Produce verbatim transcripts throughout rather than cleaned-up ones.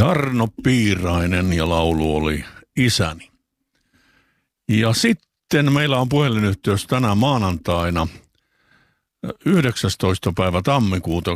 Jarno Piirainen ja laulu oli Isäni. Ja sitten meillä on puhelinyhteys tänä maanantaina yhdeksästoista päivä tammikuuta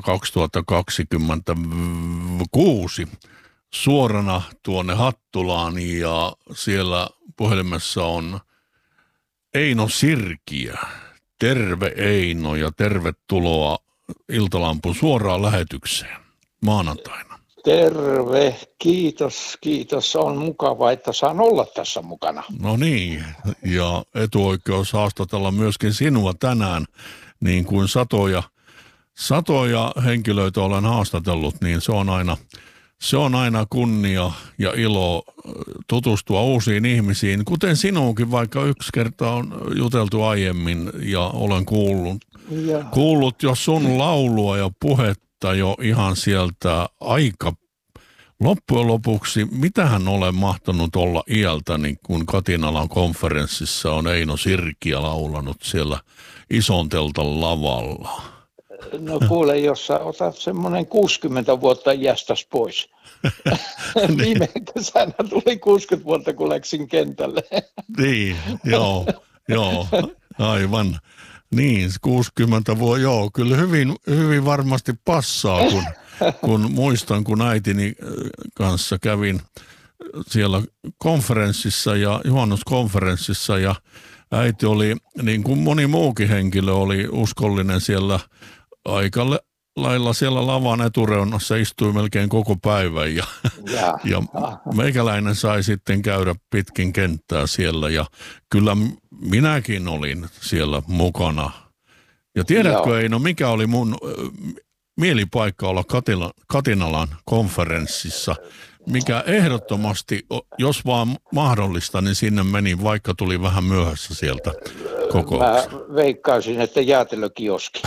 kaksituhattakaksikymmentäkuusi suorana tuonne Hattulaan ja siellä puhelimessa on Eino Sirkiä. Terve Eino ja tervetuloa Iltalampun suoraan lähetykseen maanantaina. Terve, kiitos, kiitos. On mukava, että saan olla tässä mukana. No niin, ja etuoikeus haastatella myöskin sinua tänään, niin kuin satoja, satoja henkilöitä olen haastatellut, niin se on aina, se on aina kunnia ja ilo tutustua uusiin ihmisiin, kuten sinuunkin, vaikka yksi kerta on juteltu aiemmin ja olen kuullut, ja. kuullut jo sun laulua ja puhetta jo ihan sieltä aika loppujen lopuksi. Mitähän olen mahtanut olla iältäni, kun Katinalan konferenssissa on Eino Sirkiä laulanut siellä Isonteltan lavalla. No kuule, jos sä otat semmoinen kuusikymmentä vuotta iästäs pois. Niin. Viime kesänä tuli kuusikymmentä vuotta, kun läksin kentälle. Niin, joo, joo, aivan. Niin, kuusikymmentä vuotta, joo, kyllä hyvin, hyvin varmasti passaa, kun, kun muistan, kun äitini kanssa kävin siellä konferenssissa ja juhannuskonferenssissa ja äiti oli, niin kuin moni muukin henkilö, oli uskollinen siellä aika lailla siellä lavan etureunassa, istui melkein koko päivän ja, ja. ja meikäläinen sai sitten käydä pitkin kenttää siellä ja kyllä minäkin olin siellä mukana. Ja tiedätkö Joo. Eino, mikä oli mun mielipaikka olla Katila, Katinalan konferenssissa, mikä ehdottomasti, jos vaan mahdollista, niin sinne meni, vaikka tuli vähän myöhässä sieltä kokouksesta. Mä veikkaisin, että jäätelökioski.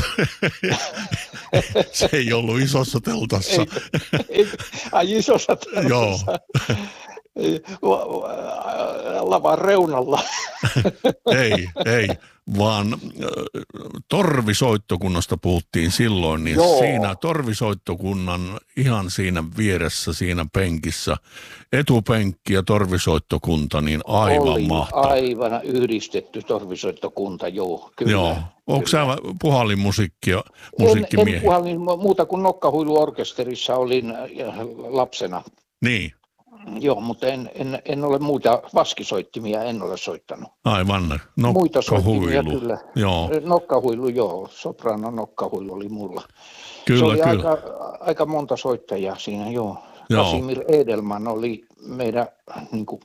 Se ei ollut isossa teltassa. Ei, ei, ai isossa teltassa. Joo. Lavan reunalla. Ei, ei, vaan torvisoittokunnasta puhuttiin silloin, niin Joo. siinä torvisoittokunnan ihan siinä vieressä, siinä penkissä, etupenkki ja torvisoittokunta, niin aivan Oli mahtava. Aivan yhdistetty torvisoittokunta, joo, kyllä. Joo. Onko sä puhallinmusiikkia, musiikkimiehiä? En, en puhallin muuta kuin Nokkahuiluorkesterissa olin lapsena. Niin. Joo, mutta en, en, en ole muita vaskisoittimia, en ole soittanut. Aivan, Muita soittimia kyllä. Joo. Nokkahuilu, joo, soprano nokkahuilu oli mulla. Kyllä, Se oli kyllä. Aika, aika monta soittajaa siinä, joo. joo. Casimir Edelman oli meidän, niin kuin,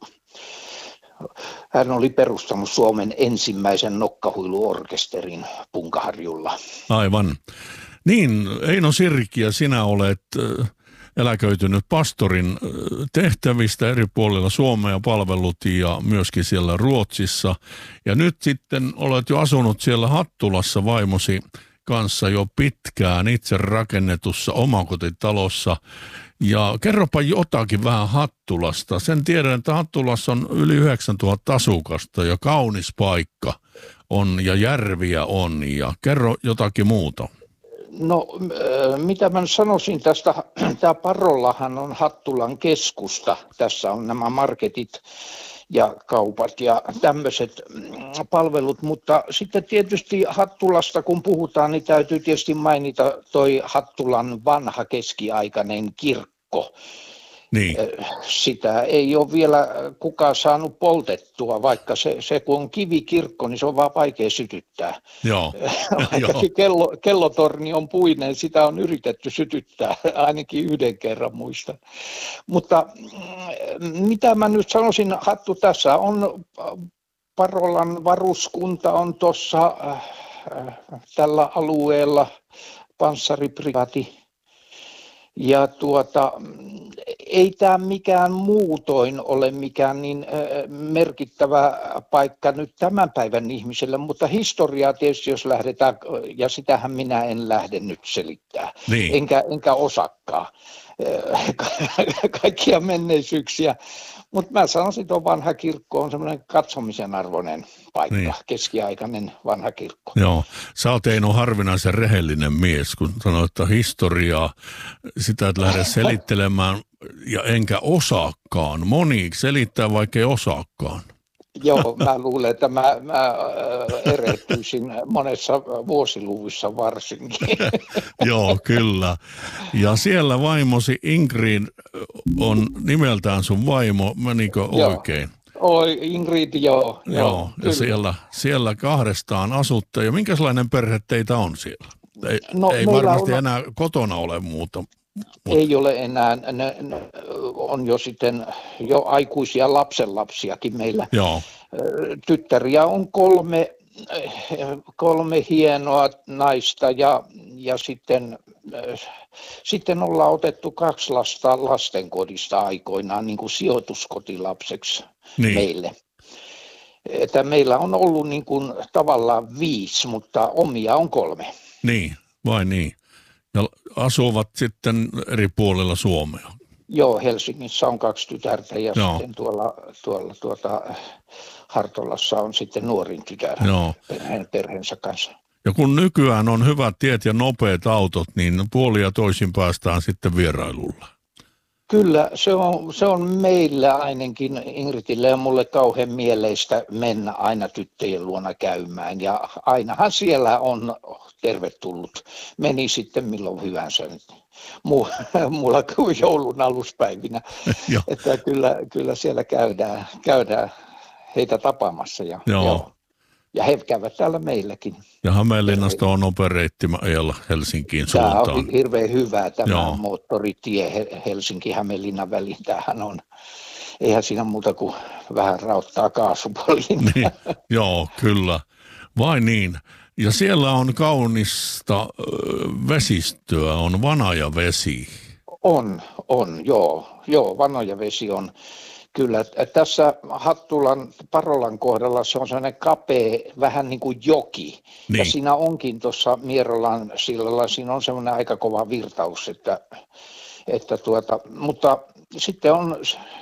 hän oli perustanut Suomen ensimmäisen nokkahuiluorkesterin Punkaharjulla. Aivan. Niin, Eino Sirkiä, sinä olet eläköitynyt pastorin tehtävistä eri puolilla Suomea palvellut ja myöskin siellä Ruotsissa. Ja nyt sitten olet jo asunut siellä Hattulassa vaimosi kanssa jo pitkään itse rakennetussa omakotitalossa. Ja kerropa jotakin vähän Hattulasta. Sen tiedän, että Hattulassa on yli yhdeksäntuhatta asukasta ja kaunis paikka on ja järviä on. Ja kerro jotakin muuta. No, mitä mä sanoisin tästä, tämä Parollahan on Hattulan keskusta, tässä on nämä marketit ja kaupat ja tämmöiset palvelut, mutta sitten tietysti Hattulasta kun puhutaan, niin täytyy tietysti mainita toi Hattulan vanha keskiaikainen kirkko. Niin. Sitä ei ole vielä kukaan saanut poltettua, vaikka se, se kun on kivikirkko, niin se on vaan vaikea sytyttää. Joo. Vaikkakin kello, kellotorni on puinen, sitä on yritetty sytyttää, ainakin yhden kerran muistan. Mutta mitä mä nyt sanoisin, Hattu, tässä on Parolan varuskunta on tuossa äh, tällä alueella, panssariprikaati. Ja tuota, ei tämä mikään muutoin ole mikään niin merkittävä paikka nyt tämän päivän ihmiselle, mutta historiaa tietysti jos lähdetään, ja sitähän minä en lähde nyt selittää, niin. enkä, enkä osakkaan kaikkia menneisyyksiä. Mutta mä sanoisin, että tuo vanha kirkko on semmoinen katsomisen arvoinen paikka, niin. Keskiaikainen vanha kirkko. Joo, sä oot Eino harvinaisen rehellinen mies, kun sanoit, että historiaa, sitä et lähde selittelemään. ja enkä osaakaan. Moni selittää, vaikka ei osaakaan. Joo, mä luulen, että mä, mä erehtyisin monessa vuosiluvuissa varsinkin. Joo, kyllä. Ja siellä vaimosi Ingrid on nimeltään sun vaimo, menikö oikein? Oi, Ingrid, joo. Joo, ja siellä, siellä kahdestaan asutte. Ja minkälainen perhe teitä on siellä? Ei, no, ei varmasti on... enää kotona ole muuta. Mutta... Ei ole enää, ne, ne on jo sitten jo aikuisia lapsenlapsiakin meillä. Joo. Tyttäriä on kolme, kolme hienoa naista ja, ja sitten, sitten ollaan otettu kaksi lasta lastenkodista aikoinaan niin kuin sijoituskotilapseksi niin. meille. Että meillä on ollut niin kuin tavallaan viisi, mutta omia on kolme. Niin, vai niin. Ja asuvat sitten eri puolilla Suomea. Joo, Helsingissä on kaksi tytärtä ja Joo. sitten tuolla, tuolla tuota, Hartolassa on sitten nuorin tytär perheen, perheensä kanssa. Ja kun nykyään on hyvät tiet ja nopeat autot, niin puoli ja toisin päästään sitten vierailulla. Kyllä, se on, se on meillä ainakin, Ingridille ja mulle kauhean mieleistä mennä aina tyttöjen luona käymään. Ja ainahan siellä on tervetullut. Meni sitten milloin hyvänsä. Mulla kuin joulun aluspäivinä. Että kyllä, kyllä siellä käydään, käydään heitä tapaamassa. Ja, joo. Joo. Ja he käyvät täällä meilläkin. Ja Hämeenlinnasta on opereitti ajalla Helsinkiin suuntaan. Tämä on hirveän hyvä tämä Joo. moottoritie Helsinki-Hämeenlinnan väliin. Tämähän on, eihän siinä muuta kuin vähän rauttaa kaasupoliin. Niin, joo, kyllä. Vai niin. Ja siellä on kaunista vesistöä, on Vanajavesi. On, on, joo. Joo, Vanajavesi on. Kyllä, tässä Hattulan, Parolan kohdalla se on sellainen kapea, vähän niin kuin joki. Niin. Ja siinä onkin tuossa Mierolan sillalla, siinä on semmoinen aika kova virtaus, että, että tuota, mutta sitten on,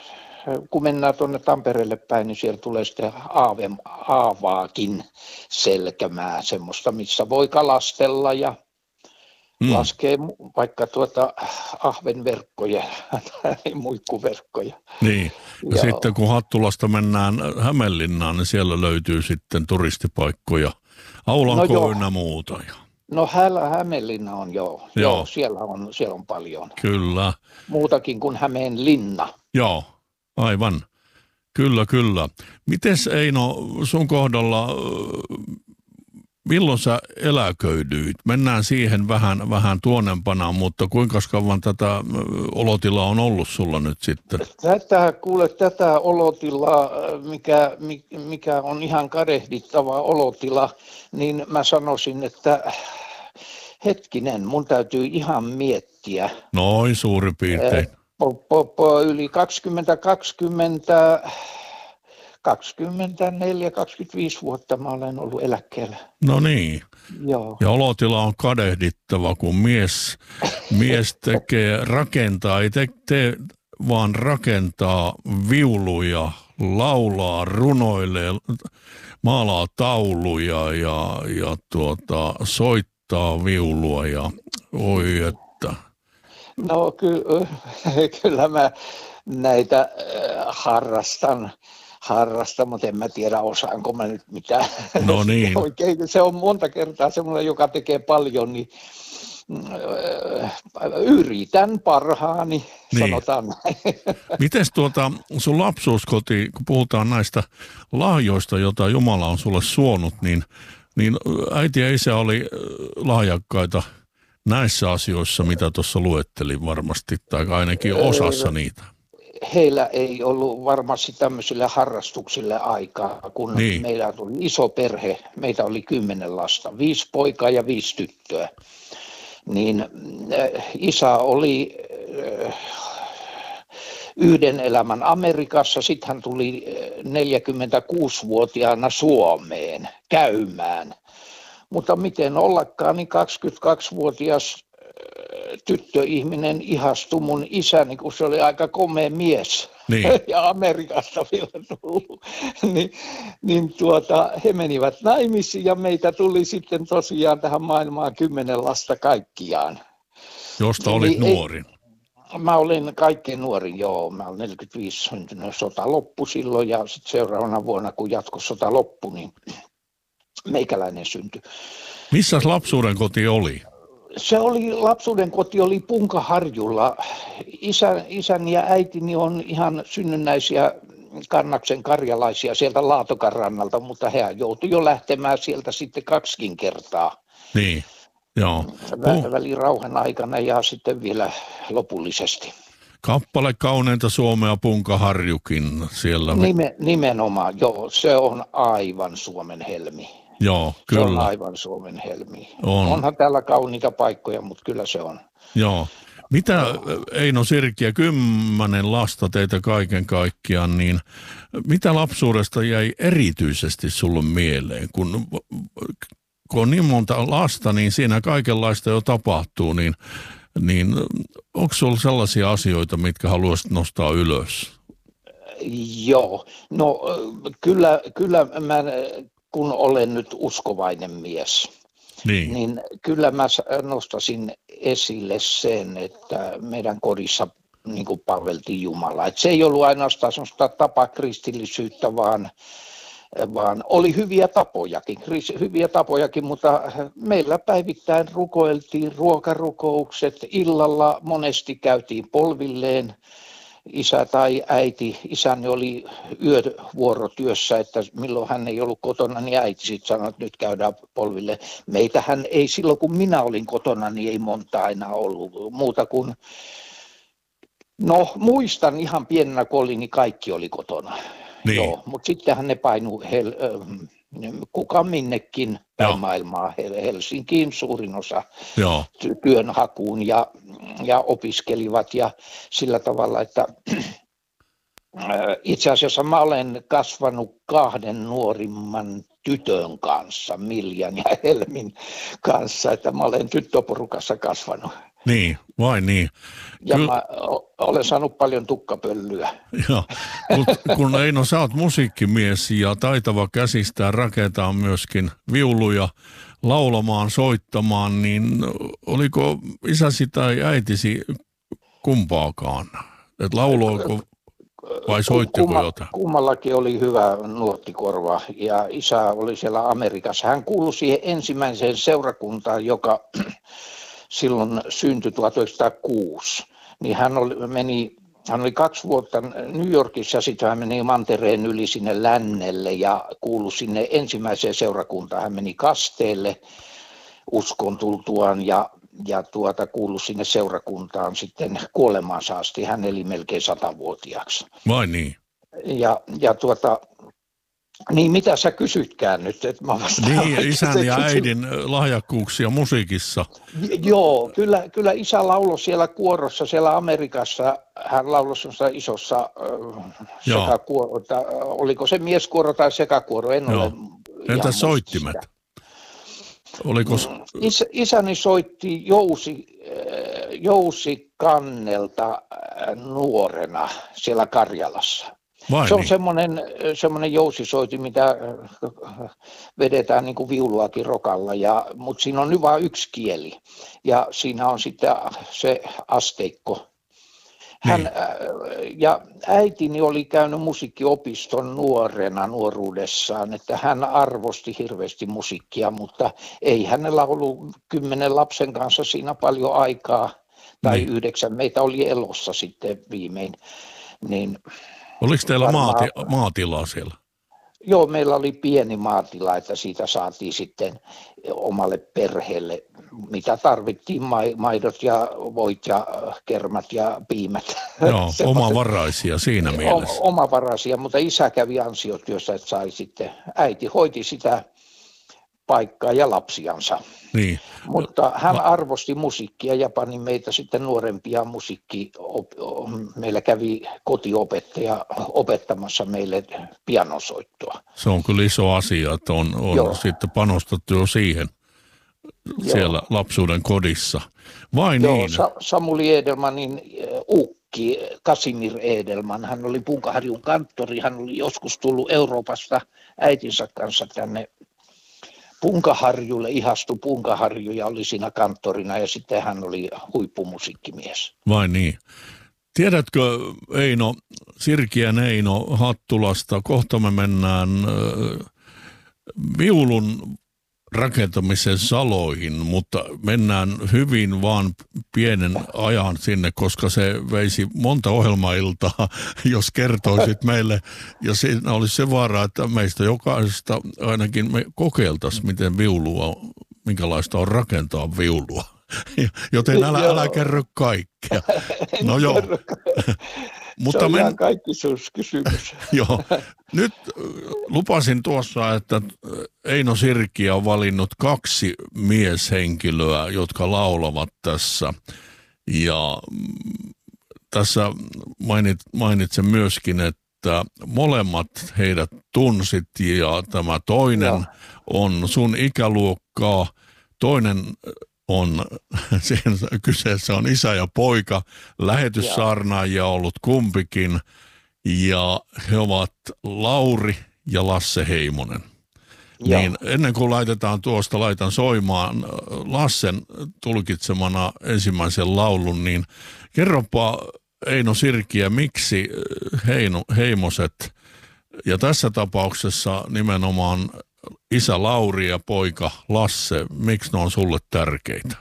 kun mennään tuonne Tampereelle päin, niin siellä tulee sitten aave, aavaakin selkämää, semmoista, missä voi kalastella ja Mm. laskee vaikka tuota ahvenverkkoja tai muikkuverkkoja. Niin, ja Joo. sitten kun Hattulasta mennään Hämeenlinnaan, niin siellä löytyy sitten turistipaikkoja, Aulanko ynnä muuta. No Hä- Hämeenlinna on joo, joo. joo siellä, on, siellä on paljon. Kyllä. Muutakin kuin Hämeenlinna. Joo, aivan. Kyllä, kyllä. Mites Eino sun kohdalla... Milloin sä eläköidyit? Mennään siihen vähän, vähän tuonempana, mutta kuinka kauan tätä olotilaa on ollut sulla nyt sitten? Tätä, kuule, tätä olotilaa, mikä, mikä on ihan kadehdittava olotila, niin mä sanoisin, että hetkinen, mun täytyy ihan miettiä. Noin suurin piirtein. Po, po, po, yli kaksikymmentä kaksikymmentä... kaksikymmentäneljä kaksikymmentäviisi vuotta mä olen ollut eläkkeellä. No niin. Joo. Ja olotila on kadehdittava, kun mies, mies tekee, rakentaa, ei te, te vaan rakentaa viuluja, laulaa, runoilee, maalaa tauluja ja, ja tuota, soittaa viulua ja oi että. No ky- kyllä mä näitä äh, harrastan. harrasta, mutta en mä tiedä osaanko mä nyt mitään. No niin. Oikein, se on monta kertaa semmoinen, joka tekee paljon, niin yritän parhaani, niin. Sanotaan näin. Mites tuota sun lapsuuskoti, kun puhutaan näistä lahjoista, joita Jumala on sulle suonut, niin, niin äiti ja isä oli lahjakkaita näissä asioissa, mitä tuossa luettelin varmasti, tai ainakin osassa niitä. Heillä ei ollut varmasti tämmöisille harrastuksille aikaa, kun niin. Meillä tuli iso perhe, meitä oli kymmenen lasta, viisi poikaa ja viisi tyttöä. Niin isä oli yhden elämän Amerikassa, sitten hän tuli neljäkymmentäkuusivuotiaana Suomeen käymään. Mutta miten ollakaan, niin kaksikymmentäkaksivuotias tyttöihminen ihastui mun isäni, kun se oli aika komea mies niin. Ja Amerikasta vielä tullut. Niin, niin tuota, he menivät naimisiin ja meitä tuli sitten tosiaan tähän maailmaan kymmenen lasta kaikkiaan. Josta olit niin, nuorin. mä olin kaikkein nuorin, joo. Mä olin neljäkymmentäviisi syntynyt, sota loppui silloin ja sitten seuraavana vuonna, kun jatkosota loppui, niin meikäläinen syntyi. Missä lapsuuden koti oli? Se oli, lapsuuden koti oli Punkaharjulla. Isä, isäni ja äitini on ihan synnynnäisiä Kannaksen karjalaisia sieltä Laatokan rannalta, mutta he joutui jo lähtemään sieltä sitten kaksikin kertaa. Niin, joo. Vä, väli rauhan aikana ja sitten vielä lopullisesti. Kappale Kauneinta Suomea Punkaharjukin siellä. Nime, nimenomaan, joo, se on aivan Suomen helmi. Joo, kyllä. Se on aivan Suomen helmi. On. Onhan täällä kauniita paikkoja, mutta kyllä se on. Joo. Mitä, Eino Sirkkiä, kymmenen lasta teitä kaiken kaikkiaan, niin mitä lapsuudesta jäi erityisesti sulle mieleen? Kun, kun on niin monta lasta, niin siinä kaikenlaista jo tapahtuu, niin, niin onko sulla sellaisia asioita, mitkä haluaisit nostaa ylös? Joo, no kyllä, kyllä mä, kun olen nyt uskovainen mies, Niin. niin kyllä mä nostasin esille sen, että meidän kodissa niin kuin palveltiin Jumalaa. Että se ei ollut ainoastaan sellaista tapakristillisyyttä, vaan, vaan oli hyviä tapojakin, hyviä tapojakin, mutta meillä päivittäin rukoiltiin ruokarukoukset, illalla monesti käytiin polvilleen. Isä tai äiti, isäni oli yövuorotyössä, että milloin hän ei ollut kotona, niin äiti sitten sanoi, että nyt käydään polville. Meitähän ei silloin, kun minä olin kotona, niin ei monta aina ollut muuta kuin, no muistan ihan pienenä kun olin, niin kaikki oli kotona. Niin. Joo, mutta sittenhän ne painu hel, kuka minnekin päin maailmaa, Helsinkiin suurin osa Joo. työnhakuun ja, ja opiskelivat ja sillä tavalla, että itse asiassa mä olen kasvanut kahden nuorimman tytön kanssa, Miljan ja Helmin kanssa, että mä olen tyttöporukassa kasvanut. Niin, vain niin. Ja Kyllä. mä olen saanut paljon tukkapöllyä. Joo, kun, kun Eino, sä oot musiikkimies ja taitava käsistään rakentaa myöskin viuluja laulamaan, soittamaan, niin oliko isäsi tai äitisi kumpaakaan? Et lauloiko vai soittiko Kumma, jotain? Kummallakin oli hyvä nuottikorva ja isä oli siellä Amerikassa. Hän kuului siihen ensimmäiseen seurakuntaan, joka silloin syntyi tuhatyhdeksänsataakuusi, niin hän oli, meni, hän oli kaksi vuotta New Yorkissa ja sitten hän meni mantereen yli sinne lännelle ja kuului sinne ensimmäiseen seurakuntaan. Hän meni Kasteelle uskon tultuaan ja, ja tuota, kuului sinne seurakuntaan sitten kuolemaansa asti. Hän eli melkein satavuotiaaksi. Vai niin? Ja, ja tuota... Niin mitä sä kysytkään nyt? Että mä niin, isän ja äidin lahjakkuuksia musiikissa. Joo, kyllä, kyllä isä lauloi siellä kuorossa, siellä Amerikassa. Hän lauloi semmoisessa isossa äh, sekakuoro, oliko se mieskuoro tai sekakuoro, en Joo. ole. Entä soittimet? Oliko... Is, isäni soitti jousi, jousikannelta nuorena siellä Karjalassa. Vai se on niin? semmoinen, semmoinen jousisoiti, mitä vedetään niin kuin viuluakin rokalla, ja, mutta siinä on nyt vain yksi kieli ja siinä on sitten se asteikko. Hän, niin. Ja äitini oli käynyt musiikkiopiston nuorena nuoruudessaan, että hän arvosti hirveästi musiikkia, mutta ei hänellä ollut kymmenen lapsen kanssa siinä paljon aikaa, tai niin. yhdeksän, meitä oli elossa sitten viimein, niin... Oliko teillä varmaan, maati, maatilaa siellä? Joo, meillä oli pieni maatila, että siitä saatiin sitten omalle perheelle, mitä tarvittiin, maidot ja voit ja kermat ja piimät. Joo, omavaraisia siinä mielessä. Omavaraisia, mutta isä kävi ansiotyössä, että sai sitten, äiti hoiti sitä paikkaa ja lapsiansa. Niin. Mutta hän arvosti musiikkia ja pani meitä sitten nuorempia musiikki. Meillä kävi kotiopettaja opettamassa meille pianosoittoa. Se on kyllä iso asia, että on, on sitten panostettu jo siihen Joo. siellä lapsuuden kodissa. Vai Joo, niin? Sa- Samuli Edelmanin ukki, Kasimir Edelman, hän oli Punkaharjun kanttori, hän oli joskus tullut Euroopasta äitinsä kanssa tänne Punkaharjulle, ihastui Punkaharju ja oli siinä kanttorina ja sitten hän oli huippumusiikkimies. Vai niin? Tiedätkö Eino, Sirkiän Eino Hattulasta, kohta me mennään äh, viulun rakentamisen saloihin, mutta mennään hyvin vaan pienen ajan sinne, koska se veisi monta ohjelmailtaa, jos kertoisit meille. Ja siinä olisi se vaara, että meistä jokaisesta ainakin me kokeiltaisiin, miten viulua, minkälaista on rakentaa viulua. Joten älä, älä kerro kaikkea. No joo. Mutta se on men... ihan kaikkisuuskysymys. Joo. Nyt lupasin tuossa, että Eino Sirkiä on valinnut kaksi mieshenkilöä, jotka laulavat tässä. Ja tässä mainit, mainitsen myöskin, että molemmat heidät tunsit ja tämä toinen Joo. on sun ikäluokkaa, toinen on, kyseessä on isä ja poika, lähetyssaarnaajia ollut kumpikin, ja he ovat Lauri ja Lasse Heimonen. Ja. Niin ennen kuin laitetaan tuosta, laitan soimaan Lassen tulkitsemana ensimmäisen laulun, niin kerropa Eino Sirkiä, miksi Heino, Heimoset, ja tässä tapauksessa nimenomaan isä Lauri ja poika Lasse, miksi ne on sulle tärkeitä?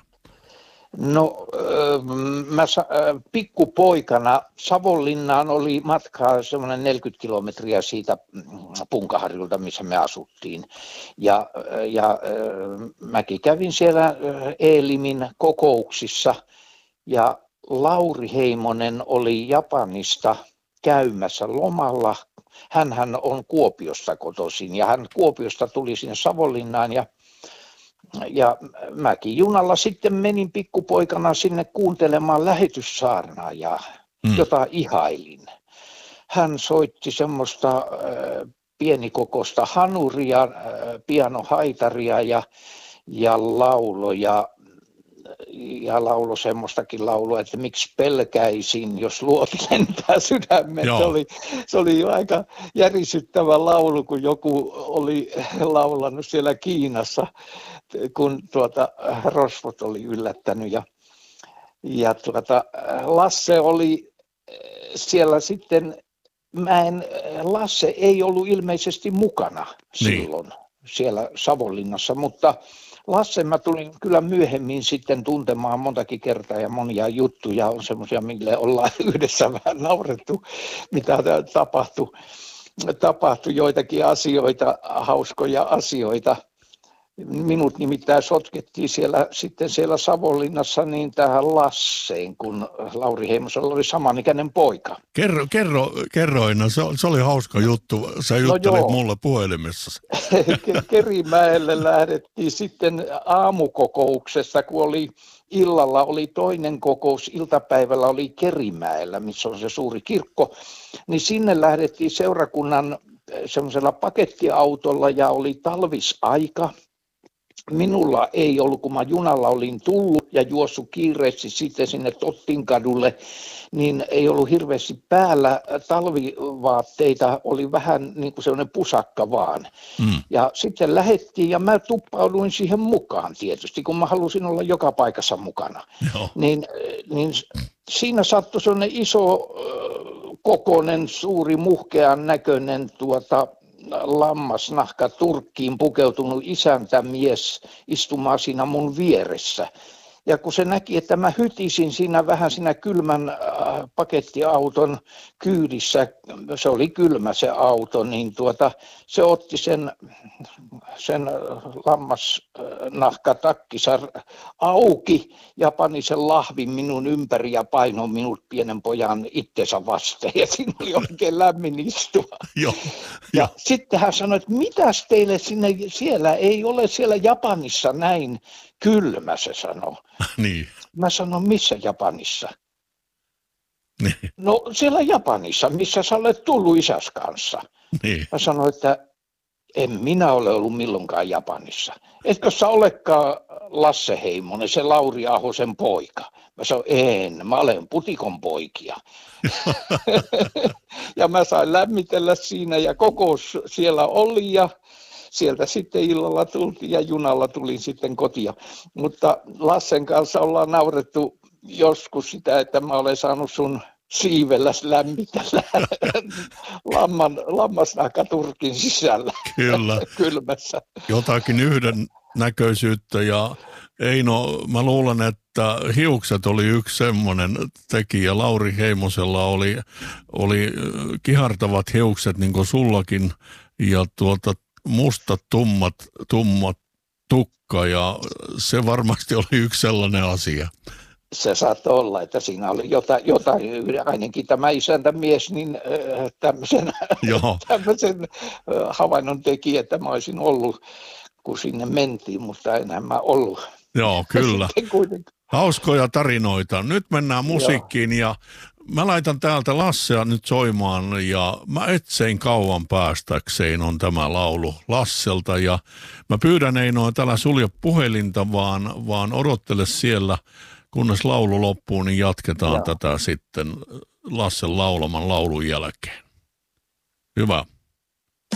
No mä pikkupoikana Savonlinnaan oli matkaa semmoinen neljäkymmentä kilometriä siitä Punkaharjulta, missä me asuttiin. Ja, ja mäkin kävin siellä Eelimin kokouksissa ja Lauri Heimonen oli Japanista käymässä lomalla. Hänhän on Kuopiosta kotoisin ja hän Kuopiosta tuli sinne Savonlinnaan ja, ja mäkin junalla sitten menin pikkupoikana sinne kuuntelemaan lähetyssaarnaajaa, mm. jota ihailin. Hän soitti semmoista äh, pienikokoista hanuria, äh, pianohaitaria ja, ja lauloja. Ja laulo semmoistakin laulua, että miksi pelkäisin, jos luoti lentää sydämen. Se oli, se oli aika järisyttävä laulu, kun joku oli laulanut siellä Kiinassa, kun tuota, rosvot oli yllättänyt. Ja, ja tuota, Lasse oli siellä sitten, mä en, Lasse ei ollut ilmeisesti mukana silloin niin. siellä Savonlinnassa, mutta Lasse mä tulin kyllä myöhemmin sitten tuntemaan montakin kertaa ja monia juttuja on semmoisia, mille ollaan yhdessä vähän naurettu, mitä tapahtui, tapahtui joitakin asioita, hauskoja asioita. Minut nimittäin sotkettiin siellä, sitten siellä Savonlinnassa niin tähän Lasseen, kun Lauri Heimosella oli samanikäinen poika. Kerro, kerro, kerro Eino, se, se oli hauska juttu. Sä juttelit no mulle puhelimessa. Kerimäelle lähdettiin sitten aamukokouksessa, kun oli illalla oli toinen kokous, iltapäivällä oli Kerimäellä, missä on se suuri kirkko, niin sinne lähdettiin seurakunnan semmoisella pakettiautolla ja oli talvisaika. Minulla ei ollut, kun mä junalla olin tullut ja juossut kiireesti sitten sinne Tottinkadulle, niin ei ollut hirveästi päällä talvivaatteita, oli vähän niin kuin sellainen pusakka vaan. Mm. Ja sitten lähdettiin ja mä tuppauduin siihen mukaan tietysti, kun mä halusin olla joka paikassa mukana. Niin, niin siinä sattui sellainen iso kokoinen, suuri, muhkean näköinen tuota, lammasnahka turkkiin pukeutunut isäntämies istumaan siinä mun vieressä. Ja kun se näki, että mä hytisin siinä vähän siinä kylmän äh, pakettiauton kyydissä, se oli kylmä se auto, niin tuota, se otti sen, sen lammasnahkatakkinsa auki ja pani sen lahvin minun ympäri ja painoi minut pienen pojan itsensä vasten. Ja siinä oli oikein lämmin istua. Joo, ja jo. Sitten hän sanoi, että mitäs teille sinne, siellä ei ole siellä Japanissa näin kylmä, se sanoi. Niin. Mä sanon, missä Japanissa? Niin. No siellä Japanissa, missä sä olet tullut isäs kanssa. Niin. Mä sanoin, että en minä ole ollut milloinkaan Japanissa. Etkö sä olekaan Lasse Heimonen, se Lauri Ahosen poika? Mä sanoin, en, mä olen Putikon poikia. Ja mä sain lämmitellä siinä ja kokous siellä oli ja sieltä sitten illalla tultiin ja junalla tulin sitten kotia. Mutta Lassen kanssa ollaan naurettu joskus sitä, että mä olen saanut sun siivellä lämmitellä lamman, lammasnahkaturkin sisällä. Kyllä. Kylmässä. Jotakin yhden näköisyyttä ja Eino, mä luulen, että hiukset oli yksi semmoinen tekijä. Lauri Heimosella oli, oli kihartavat hiukset niin kuin sullakin ja tuota mustat, tummat, tummat tukka ja se varmasti oli yksi sellainen asia. Se saattoi olla, että siinä oli jotain, jotain ainakin tämä isäntämies, niin tämmöisen, tämmöisen havainnon teki, että mä olisin ollut, kun sinne mentiin, mutta enää mä ollut. Joo, kyllä. Hauskoja tarinoita. Nyt mennään musiikkiin ja mä laitan täältä Lassea nyt soimaan ja mä etsein kauan päästäkseen on tämä laulu Lasselta ja mä pyydän Eino, että älä sulje puhelinta, vaan, vaan odottele siellä, kunnes laulu loppuu, niin jatketaan Joo. tätä sitten Lassen laulaman laulun jälkeen. Hyvä.